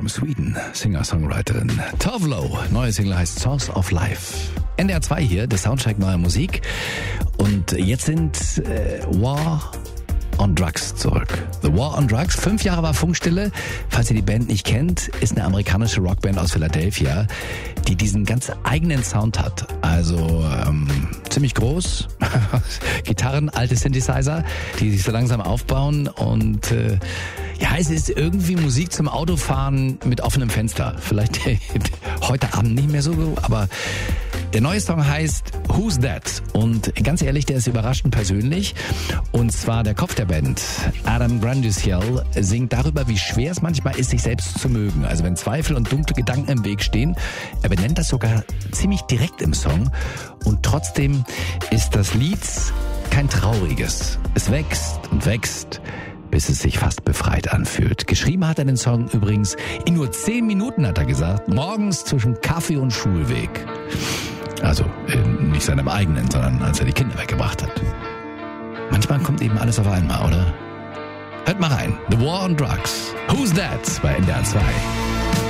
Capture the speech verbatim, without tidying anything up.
from Sweden, Singer-Songwriterin Tove Lo. Neue Single heißt Source of Life. N D R zwei hier, der Soundcheck neuer Musik. Und jetzt sind äh, War on Drugs zurück. The War on Drugs. Fünf Jahre war Funkstille. Falls ihr die Band nicht kennt, ist eine amerikanische Rockband aus Philadelphia, die diesen ganz eigenen Sound hat. Also ähm, ziemlich groß. Gitarren, alte Synthesizer, die sich so langsam aufbauen. Und äh, ja, es ist irgendwie Musik zum Autofahren mit offenem Fenster. Vielleicht heute Abend nicht mehr so, aber der neue Song heißt Who's That? Und ganz ehrlich, der ist überraschend persönlich. Und zwar der Kopf der Band, Adam Granduciel, singt darüber, wie schwer es manchmal ist, sich selbst zu mögen. Also wenn Zweifel und dunkle Gedanken im Weg stehen. Er benennt das sogar ziemlich direkt im Song. Und trotzdem ist das Lied kein trauriges. Es wächst und wächst, bis es sich fast befreit anfühlt. Geschrieben hat er den Song übrigens in nur zehn Minuten, hat er gesagt. Morgens zwischen Kaffee und Schulweg. Also äh, nicht seinem eigenen, sondern als er die Kinder weggebracht hat. Manchmal kommt eben alles auf einmal, oder? Hört mal rein. The War on Drugs. Who's That? Bei N D R zwei.